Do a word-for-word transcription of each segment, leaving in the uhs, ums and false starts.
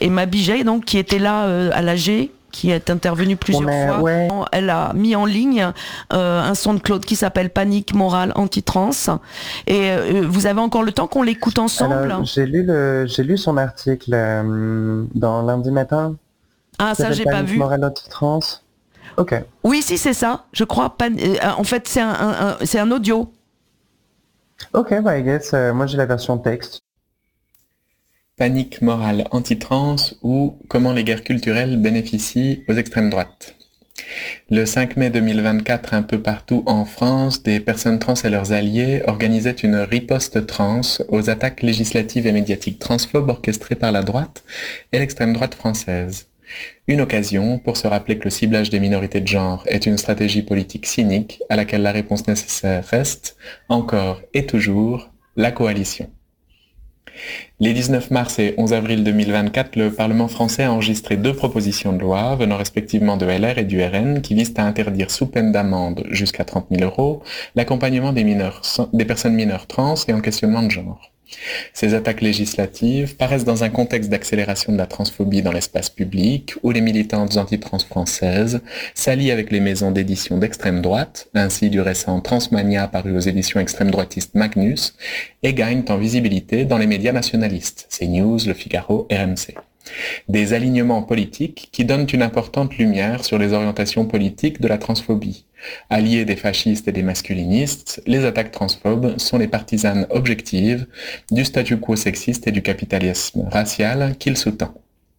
Emma Biget, donc, qui était là euh, à l'A G, qui est intervenue plusieurs Mais, fois. Ouais. Elle a mis en ligne euh, un son de Claude qui s'appelle Panique morale anti-trans. Et euh, vous avez encore le temps qu'on l'écoute ensemble? Alors, j'ai lu le, j'ai lu son article euh, dans Lundi Matin. Ah, ça, j'ai pas vu. Morale anti-trans. Ok. Oui, si, c'est ça, je crois. Pan- euh, en fait, c'est un, un, un, c'est un audio. Ok, bah, I guess, euh, moi j'ai la version texte. Panique morale anti-trans ou comment les guerres culturelles bénéficient aux extrêmes droites. Le cinq mai deux mille vingt-quatre, un peu partout en France, des personnes trans et leurs alliés organisaient une riposte trans aux attaques législatives et médiatiques transphobes orchestrées par la droite et l'extrême droite française. Une occasion pour se rappeler que le ciblage des minorités de genre est une stratégie politique cynique à laquelle la réponse nécessaire reste, encore et toujours, la coalition. Les dix-neuf mars et onze avril deux mille vingt-quatre, le Parlement français a enregistré deux propositions de loi venant respectivement de L R et du R N qui visent à interdire sous peine d'amende jusqu'à trente mille euros l'accompagnement des, mineurs, des personnes mineures trans et en questionnement de genre. Ces attaques législatives paraissent dans un contexte d'accélération de la transphobie dans l'espace public où les militantes anti-trans françaises s'allient avec les maisons d'édition d'extrême droite, ainsi du récent Transmania paru aux éditions extrême droitistes Magnus, et gagnent en visibilité dans les médias nationalistes, CNews, Le Figaro, R M C. Des alignements politiques qui donnent une importante lumière sur les orientations politiques de la transphobie. Alliés des fascistes et des masculinistes, les attaques transphobes sont les partisanes objectives du statu quo sexiste et du capitalisme racial qu'il sous-tend.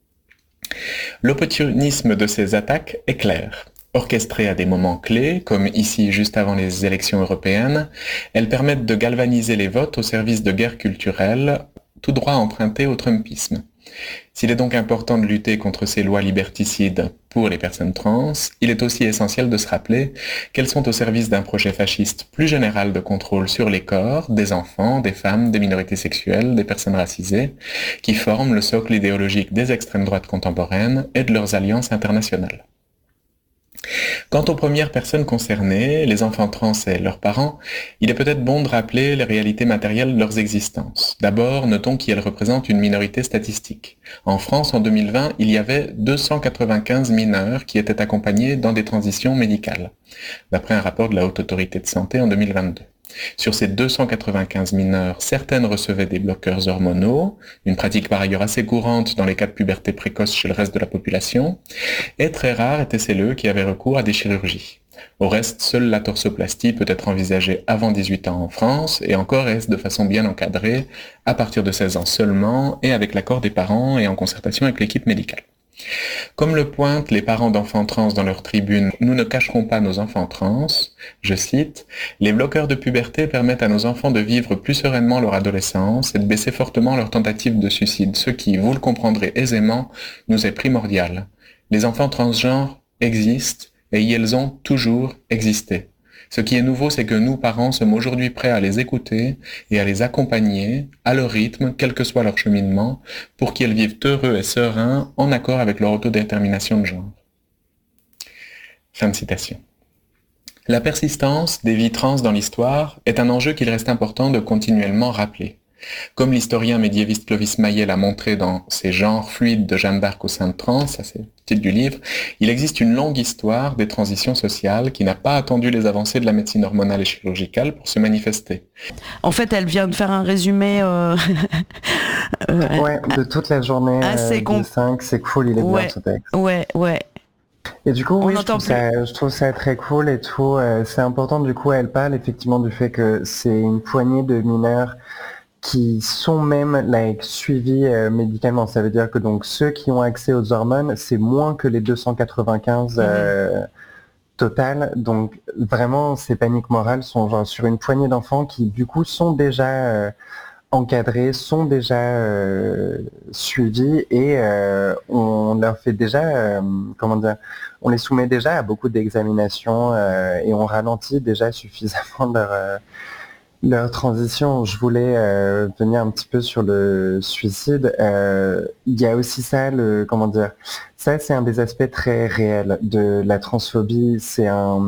L'opportunisme de ces attaques est clair. Orchestrées à des moments clés, comme ici juste avant les élections européennes, elles permettent de galvaniser les votes au service de guerres culturelles, tout droit emprunté au trumpisme. S'il est donc important de lutter contre ces lois liberticides pour les personnes trans, il est aussi essentiel de se rappeler qu'elles sont au service d'un projet fasciste plus général de contrôle sur les corps des enfants, des femmes, des minorités sexuelles, des personnes racisées, qui forment le socle idéologique des extrêmes droites contemporaines et de leurs alliances internationales. Quant aux premières personnes concernées, les enfants trans et leurs parents, il est peut-être bon de rappeler les réalités matérielles de leurs existences. D'abord, notons qu'elles représentent une minorité statistique. En France, en deux mille vingt, il y avait deux cent quatre-vingt-quinze mineurs qui étaient accompagnés dans des transitions médicales, d'après un rapport de la Haute Autorité de Santé en deux mille vingt-deux. Sur ces deux cent quatre-vingt-quinze mineurs, certaines recevaient des bloqueurs hormonaux, une pratique par ailleurs assez courante dans les cas de puberté précoce chez le reste de la population, et très rares étaient celles qui avaient recours à des chirurgies. Au reste, seule la torsoplastie peut être envisagée avant dix-huit ans en France, et encore est-ce de façon bien encadrée, à partir de seize ans seulement, et avec l'accord des parents et en concertation avec l'équipe médicale. Comme le pointent les parents d'enfants trans dans leur tribune « Nous ne cacherons pas nos enfants trans », je cite, « Les bloqueurs de puberté permettent à nos enfants de vivre plus sereinement leur adolescence et de baisser fortement leurs tentatives de suicide, ce qui, vous le comprendrez aisément, nous est primordial. Les enfants transgenres existent et ils ont toujours existé. Ce qui est nouveau, c'est que nous, parents, sommes aujourd'hui prêts à les écouter et à les accompagner à leur rythme, quel que soit leur cheminement, pour qu'ils vivent heureux et sereins en accord avec leur autodétermination de genre. » Fin de citation. La persistance des vies trans dans l'histoire est un enjeu qu'il reste important de continuellement rappeler. Comme l'historien médiéviste Clovis Mayet l'a montré dans ses genres fluides de Jeanne d'Arc aux saintes trans, ça c'est le titre du livre, il existe une longue histoire des transitions sociales qui n'a pas attendu les avancées de la médecine hormonale et chirurgicale pour se manifester. En fait, elle vient de faire un résumé euh... euh, ouais, de toute la journée assez euh, comp... des cinq, c'est cool, il est ouais, bien ce texte. Ouais, ouais. Et du coup, oui, je trouve, ça, je trouve ça très cool et tout. Euh, c'est important, du coup, elle parle effectivement du fait que c'est une poignée de mineurs qui sont même like, suivis euh, médicalement. Ça veut dire que donc ceux qui ont accès aux hormones, c'est moins que les deux cent quatre-vingt-quinze euh, mmh. total. Donc vraiment, ces paniques morales sont genre sur une poignée d'enfants qui du coup sont déjà euh, encadrés, sont déjà euh, suivis et euh, on leur fait déjà, euh, comment dire, on les soumet déjà à beaucoup d'examinations euh, et on ralentit déjà suffisamment leur... Euh, leur transition. Je voulais euh, venir un petit peu sur le suicide. Euh, il y a aussi ça, le comment dire, ça c'est un des aspects très réels de la transphobie. C'est un,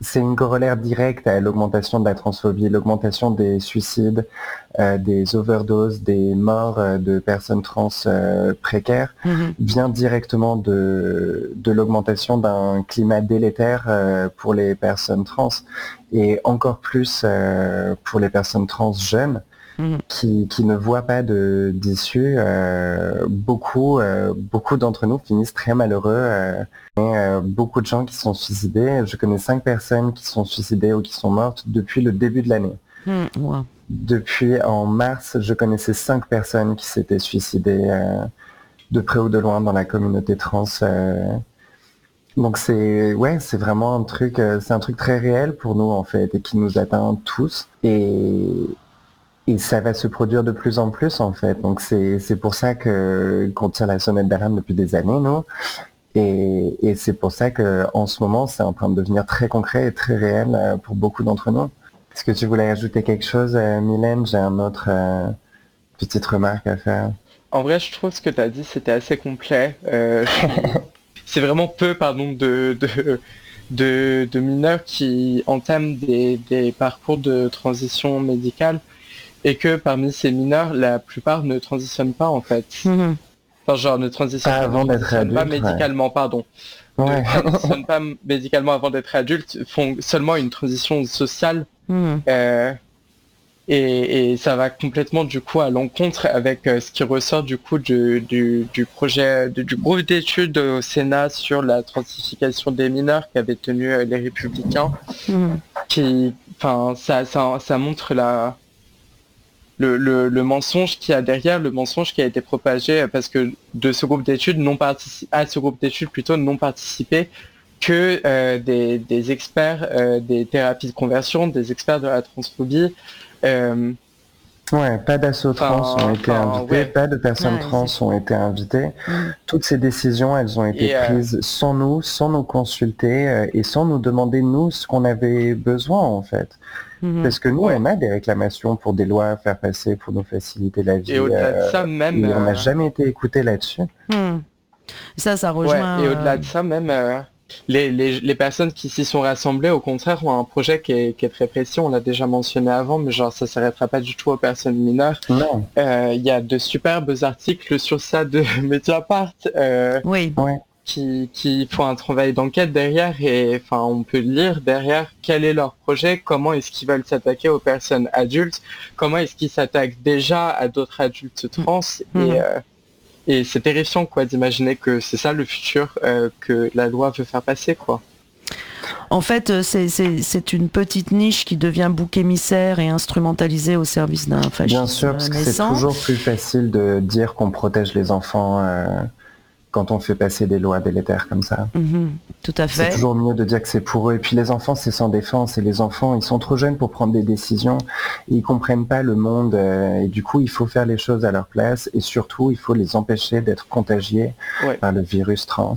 c'est une corollaire directe à l'augmentation de la transphobie, l'augmentation des suicides, euh, des overdoses, des morts euh, de personnes trans euh, précaires mm-hmm. vient directement de, de l'augmentation d'un climat délétère euh, pour les personnes trans et encore plus euh, pour les personnes trans jeunes. Mmh. Qui, qui ne voient pas de, d'issue. Euh, beaucoup, euh, beaucoup d'entre nous finissent très malheureux. Euh, et, euh, beaucoup de gens qui sont suicidés. Je connais cinq personnes qui sont suicidées ou qui sont mortes depuis le début de l'année. Mmh, wow. Depuis en mars, je connaissais cinq personnes qui s'étaient suicidées euh, de près ou de loin dans la communauté trans. Euh, donc c'est ouais, c'est vraiment un truc, euh, c'est un truc très réel pour nous en fait et qui nous atteint tous. Et Et ça va se produire de plus en plus en fait. Donc c'est, c'est pour ça que qu'on tire la sonnette d'alarme depuis des années, nous. Et, et c'est pour ça qu'en ce moment, c'est en train de devenir très concret et très réel pour beaucoup d'entre nous. Est-ce que tu voulais ajouter quelque chose, Mylène? J'ai un autre euh, petite remarque à faire. En vrai, je trouve ce que tu as dit, c'était assez complet. Euh, c'est vraiment peu, pardon, de... de... De, de mineurs qui entament des, des parcours de transition médicale et que parmi ces mineurs, la plupart ne transitionnent pas en fait. Mmh. Enfin, genre ne transitionnent pas, avant d'être adulte, pas médicalement, ouais. pardon. Ouais. Ne transitionnent pas médicalement avant d'être adultes, font seulement une transition sociale. Mmh. Euh, et, et ça va complètement du coup à l'encontre avec euh, ce qui ressort du coup du, du, du projet, du, du groupe d'études au Sénat sur la transification des mineurs qu'avaient tenu euh, les Républicains. Mmh. Qui, enfin, ça, ça, ça montre la Le, le, le mensonge qu'il y a derrière, le mensonge qui a été propagé parce que de ce groupe d'études non partici- à ce groupe d'études plutôt non participé que euh, des, des experts euh, des thérapies de conversion, des experts de la transphobie. Euh, ouais, pas d'assos trans ont été invités, ouais. pas de personnes ouais, trans ont été invitées. Mmh. Toutes ces décisions, elles ont été et prises euh... sans nous, sans nous consulter euh, et sans nous demander nous ce qu'on avait besoin en fait. Mmh. Parce que nous, ouais. on a des réclamations pour des lois à faire passer pour nous faciliter la vie. Et au-delà de ça, même... Et on n'a euh... jamais été écouté là-dessus. Mmh. Ça, ça rejoint... Ouais, et au-delà de ça, même, euh, les, les, les personnes qui s'y sont rassemblées, au contraire, ont un projet qui est, qui est très précis. On l'a déjà mentionné avant, mais genre, ça ne s'arrêtera pas du tout aux personnes mineures. Non. Il euh, y a de superbes articles sur ça de Mediapart. Euh, oui. Ouais. Qui, qui font un travail d'enquête derrière et enfin on peut lire derrière quel est leur projet, comment est-ce qu'ils veulent s'attaquer aux personnes adultes, comment est-ce qu'ils s'attaquent déjà à d'autres adultes trans mmh. et, euh, et c'est terrifiant quoi d'imaginer que c'est ça le futur euh, que la loi veut faire passer quoi. En fait, c'est, c'est, c'est une petite niche qui devient bouc émissaire et instrumentalisée au service d'un fascisme Bien sûr, parce naissant. Que c'est toujours plus facile de dire qu'on protège les enfants euh... quand on fait passer des lois délétères comme ça. Mmh, tout à fait. C'est toujours mieux de dire que c'est pour eux. Et puis les enfants, c'est sans défense. Et les enfants, ils sont trop jeunes pour prendre des décisions. Et ils comprennent pas le monde. Euh, et du coup, il faut faire les choses à leur place. Et surtout, il faut les empêcher d'être contagiés ouais. par le virus trans.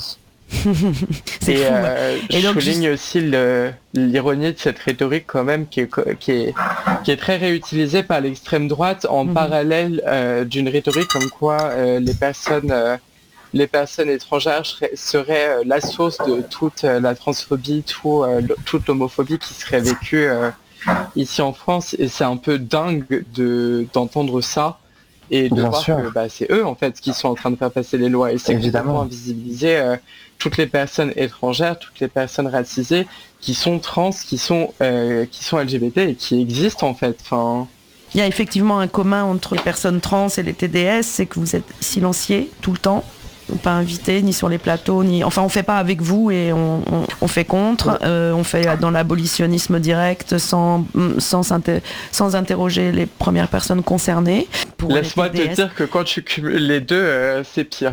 c'est et fou. Euh, et je donc, souligne je... aussi le, l'ironie de cette rhétorique quand même qui est, qui est, qui est très réutilisée par l'extrême droite en mmh. parallèle euh, d'une rhétorique comme quoi euh, les personnes... Euh, les personnes étrangères seraient la source de toute la transphobie, tout, euh, toute l'homophobie qui serait vécue euh, ici en France. Et c'est un peu dingue de, d'entendre ça et de Bien voir sûr. que bah, c'est eux en fait qui sont en train de faire passer les lois. Et c'est évidemment invisibiliser euh, toutes les personnes étrangères, toutes les personnes racisées qui sont trans, qui sont, euh, qui sont L G B T et qui existent en fait. Enfin, il y a effectivement un commun entre les personnes trans et les T D S, c'est que vous êtes silenciés tout le temps. Pas invité ni sur les plateaux ni enfin on fait pas avec vous et on, on, on fait contre euh, on fait dans l'abolitionnisme direct sans sans, inter, sans interroger les premières personnes concernées. Laisse-moi te dire que quand tu cumules les deux euh, c'est pire.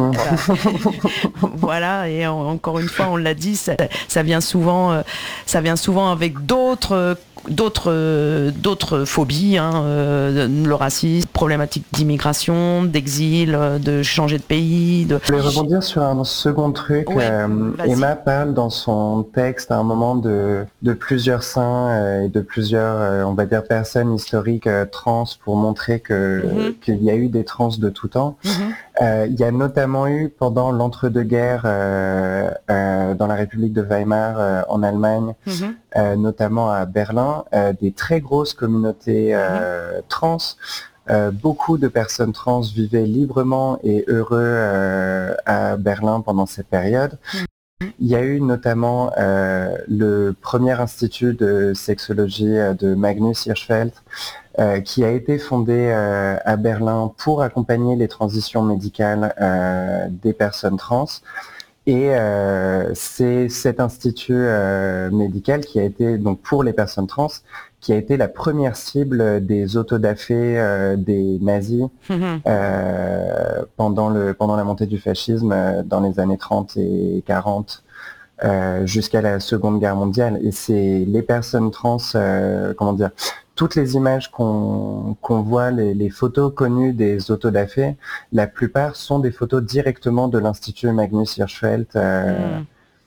Voilà et en, encore une fois on l'a dit ça, ça vient souvent euh, ça vient souvent avec d'autres euh, d'autres euh, d'autres phobies hein, euh, le racisme, problématique d'immigration, d'exil, de changer de pays, de le rebondir sur un second truc. Oui, euh, Emma parle dans son texte à un moment de, de plusieurs saints euh, et de plusieurs, euh, on va dire, personnes historiques euh, trans pour montrer que mm-hmm. qu'il y a eu des trans de tout temps. Mm-hmm. Euh, il y a notamment eu pendant l'entre-deux-guerres euh, euh, dans la République de Weimar euh, en Allemagne, mm-hmm. euh, notamment à Berlin, euh, des très grosses communautés euh, mm-hmm. trans. Euh, beaucoup de personnes trans vivaient librement et heureux euh, à Berlin pendant cette période. Mmh. Il y a eu notamment euh, le premier institut de sexologie de Magnus Hirschfeld euh, qui a été fondé euh, à Berlin pour accompagner les transitions médicales euh, des personnes trans. Et euh, c'est cet institut euh, médical qui a été, donc pour les personnes trans, qui a été la première cible des autodafés euh, des nazis mmh. euh, pendant, le, pendant la montée du fascisme euh, dans les années trente et quarante euh, jusqu'à la Seconde Guerre mondiale. Et c'est les personnes trans, euh, comment dire, toutes les images qu'on qu'on voit, les, les photos connues des autodafés, la plupart sont des photos directement de l'Institut Magnus Hirschfeld. Euh, mmh.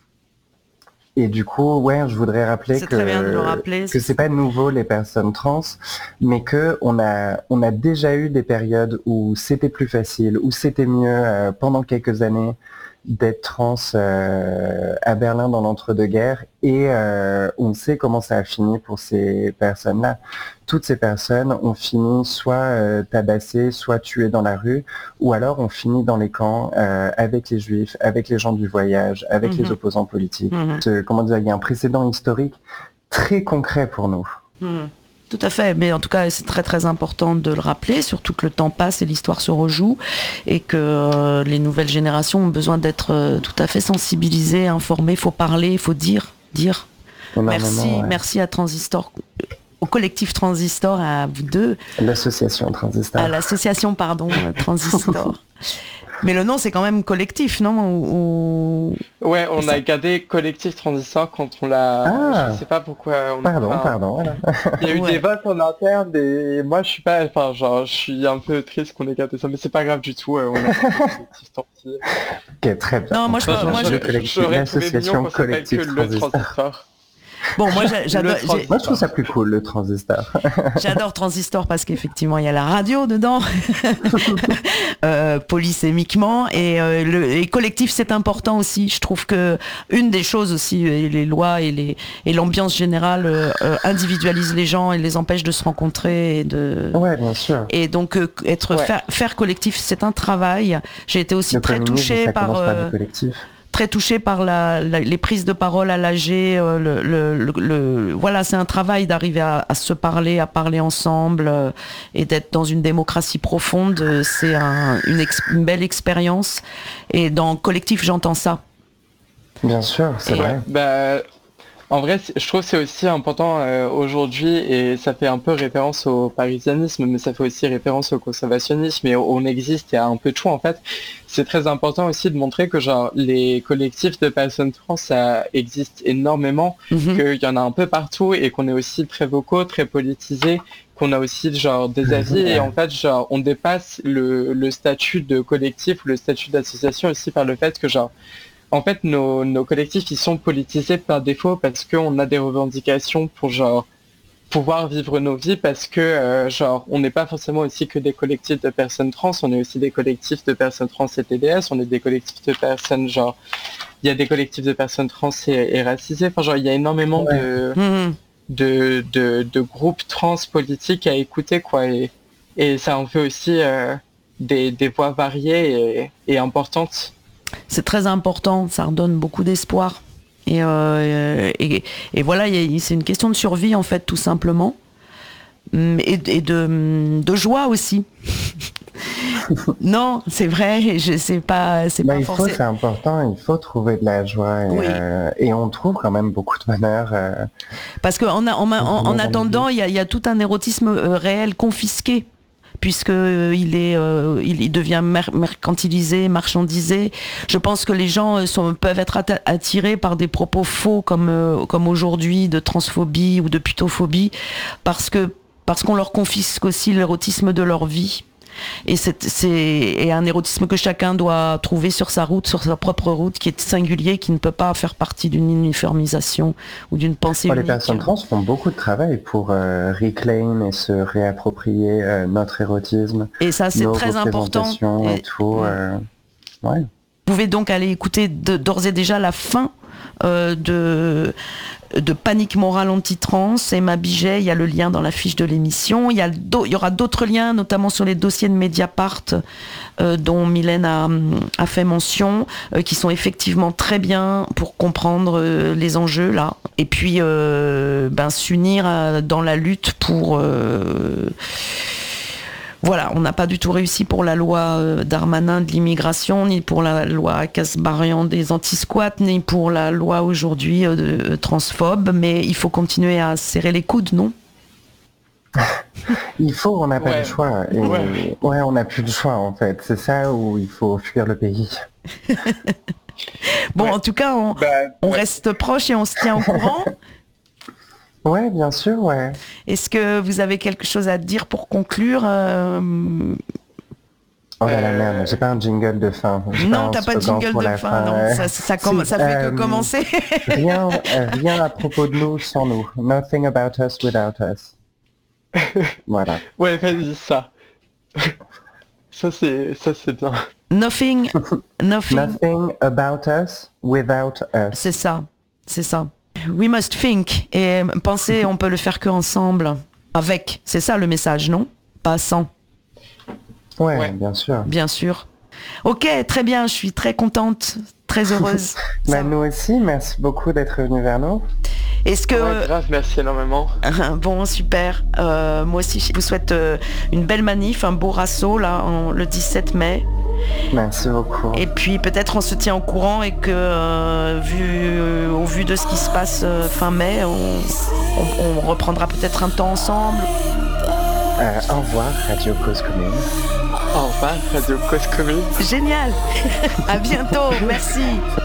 Et du coup, ouais, je voudrais rappeler c'est que très bien de le rappeler, que c'est pas nouveau les personnes trans, mais que on a on a déjà eu des périodes où c'était plus facile, où c'était mieux euh, pendant quelques années d'être trans euh, à Berlin dans l'entre-deux-guerres, et euh, on sait comment ça a fini pour ces personnes-là. Toutes ces personnes ont fini soit euh, tabassées, soit tuées dans la rue, ou alors ont fini dans les camps euh, avec les juifs, avec les gens du voyage, avec mmh. les opposants politiques. Mmh. Ce, comment dire, il y a un précédent historique très concret pour nous. Mmh. Tout à fait, mais en tout cas c'est très très important de le rappeler, surtout que le temps passe et l'histoire se rejoue, et que euh, les nouvelles générations ont besoin d'être euh, tout à fait sensibilisées, informées, il faut parler, il faut dire, dire. Merci, ouais. merci à Transistor, au collectif Transistor, à vous deux. L'association Transistor. À l'association, pardon, Transistor. Mais le nom, c'est quand même collectif, non ou... Ouais, on a gardé collectif Transistor quand on l'a... Ah, je sais pas pourquoi... On pardon, a... pardon. Voilà. Il y a eu ouais. des votes en interne et moi, je suis pas... Enfin, genre, je suis un peu triste qu'on ait gardé ça, mais c'est pas grave du tout. On a collectif Transistor. Ok, très bien. Non, moi, je... Enfin, moi, je... je... J'aurais trouvé mignon qu'on s'appelle que le Transistor. Bon, moi, j'adore. Moi, je trouve ça plus cool, le Transistor. J'adore Transistor parce qu'effectivement, il y a la radio dedans, euh, polysémiquement, et euh, le et collectif, c'est important aussi. Je trouve que une des choses aussi, les lois et les et l'ambiance générale euh, individualisent les gens et les empêchent de se rencontrer et de. Ouais, bien sûr. Et donc euh, être ouais. faire, faire collectif, c'est un travail. J'ai été aussi le très touchée par. Euh, collectif. très touchée par la, la, les prises de parole à l'A G. Euh, le, le, le, le, voilà, c'est un travail d'arriver à, à se parler, à parler ensemble euh, et d'être dans une démocratie profonde. C'est un, une, ex, une belle expérience. Et dans Collectif, j'entends ça. Bien sûr, c'est et, vrai. Bah, en vrai, je trouve que c'est aussi important euh, aujourd'hui, et ça fait un peu référence au parisianisme, mais ça fait aussi référence au conservationnisme, et on existe, il y a un peu de choix en fait. C'est très important aussi de montrer que genre les collectifs de personnes trans, ça existe énormément, mm-hmm. qu'il y en a un peu partout, et qu'on est aussi très vocaux, très politisés, qu'on a aussi genre des avis, et en fait genre on dépasse le, le statut de collectif, le statut d'association aussi par le fait que genre en fait, nos, nos collectifs, ils sont politisés par défaut parce qu'on a des revendications pour genre pouvoir vivre nos vies, parce que euh, genre on n'est pas forcément aussi que des collectifs de personnes trans, on est aussi des collectifs de personnes trans et T D S, on est des collectifs de personnes genre il y a des collectifs de personnes trans et, et racisées. Enfin genre il y a énormément ouais. de, mmh. de, de de groupes trans politiques à écouter quoi, et et ça en fait aussi euh, des des voix variées et, et importantes. C'est très important, ça redonne beaucoup d'espoir. Et, euh, et, et voilà, y a, c'est une question de survie, en fait, tout simplement. Et, et de, de joie aussi. Non, c'est vrai, je sais pas, c'est bah, pas il forcément... faut, c'est important, il faut trouver de la joie. Et, oui. euh, et on trouve quand même beaucoup de bonheur. Euh, Parce qu'en en, en, en, en attendant, il y a, y a tout un érotisme euh, réel confisqué, puisque euh, il est, euh, il, il devient mer- mercantilisé, marchandisé. Je pense que les gens euh, sont, peuvent être at- attirés par des propos faux, comme euh, comme aujourd'hui, de transphobie ou de putophobie, parce que parce qu'on leur confisque aussi l'érotisme de leur vie. Et c'est, c'est et un érotisme que chacun doit trouver sur sa route, sur sa propre route, qui est singulier, qui ne peut pas faire partie d'une uniformisation ou d'une pensée bon, unique. Les personnes trans font beaucoup de travail pour euh, reclaim et se réapproprier euh, notre érotisme. Et ça, c'est très important. Et, et tout. Euh, ouais. Vous pouvez donc aller écouter de, d'ores et déjà la fin euh, de... de Panique morale anti-trans, Emma Biget, il y a le lien dans la fiche de l'émission. Il y, a il y aura d'autres liens, notamment sur les dossiers de Mediapart, euh, dont Mylène a, a fait mention, euh, qui sont effectivement très bien pour comprendre euh, les enjeux là. Et puis euh, ben, s'unir à, dans la lutte pour... Euh, Voilà, on n'a pas du tout réussi pour la loi Darmanin de l'immigration, ni pour la loi Kasbarian des anti-squats, ni pour la loi aujourd'hui euh, transphobe, mais il faut continuer à serrer les coudes, non ? Il faut, on n'a pas ouais. le choix. Et ouais. ouais, on n'a plus le choix en fait. C'est ça où il faut fuir le pays. Bon, ouais. En tout cas, on, bah, on ouais. reste proche et on se tient au courant. Ouais, bien sûr, ouais. Est-ce que vous avez quelque chose à dire pour conclure euh... Oh là là, merde, j'ai pas un jingle de fin. J'ai non, pas t'as pas de jingle de fin, fin, non. Ouais. Ça, ça, com- si, ça fait euh, que commencer. rien, euh, rien à propos de nous sans nous. Nothing about us without us. Voilà. Ouais, vas-y, ça. Ça, c'est, ça, c'est bien. Nothing, nothing. Nothing about us without us. C'est ça, c'est ça. We must think. Et penser, on peut le faire que ensemble. Avec. C'est ça le message, non ? Pas sans. Ouais, ouais, bien sûr. Bien sûr. Ok, très bien. Je suis très contente, très heureuse. bah, nous aussi, merci beaucoup d'être venu vers nous. Est-ce que... Ouais, grave, merci énormément. Bon, super. Euh, moi aussi, je vous souhaite euh, une belle manif, un beau rasso, là, en, le dix-sept mai. Merci beaucoup. Et puis peut-être on se tient au courant et que euh, vu, euh, au vu de ce qui se passe euh, fin mai, on, on, on reprendra peut-être un temps ensemble. Euh, au revoir Radio Cause Commune. Au revoir Radio Cause Commune. Génial. À bientôt. Merci.